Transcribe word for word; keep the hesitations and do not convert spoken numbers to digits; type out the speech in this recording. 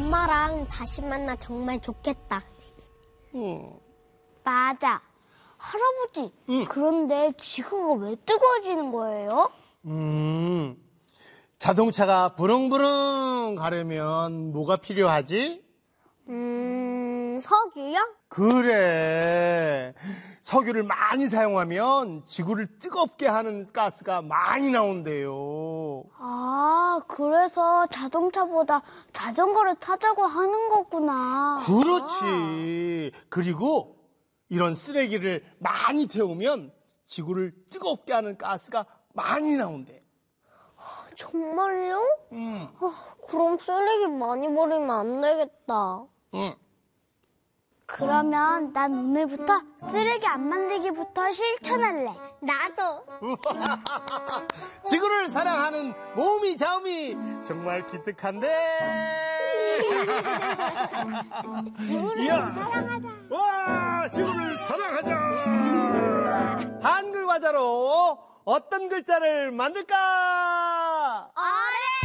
엄마랑 다시 만나 정말 좋겠다. 음. 맞아. 할아버지, 음. 그런데 지구가 왜 뜨거워지는 거예요? 음. 자동차가 부릉부릉 가려면 뭐가 필요하지? 음, 석유요? 그래. 석유를 많이 사용하면 지구를 뜨겁게 하는 가스가 많이 나온대요. 아, 그래서 자동차보다 자전거를 타자고 하는 거구나. 그렇지. 그리고 이런 쓰레기를 많이 태우면 지구를 뜨겁게 하는 가스가 많이 나온대. 정말요? 음. 아, 그럼 쓰레기 많이 버리면 안 되겠다. 응. 그러면 난 오늘부터 쓰레기 안 만들기부터 실천할래. 나도. 지구를 사랑하는 모미 자음이 정말 기특한데. 지구를 이야. 사랑하자. 와, 지구를 사랑하자. 한글 과자로 어떤 글자를 만들까? 어레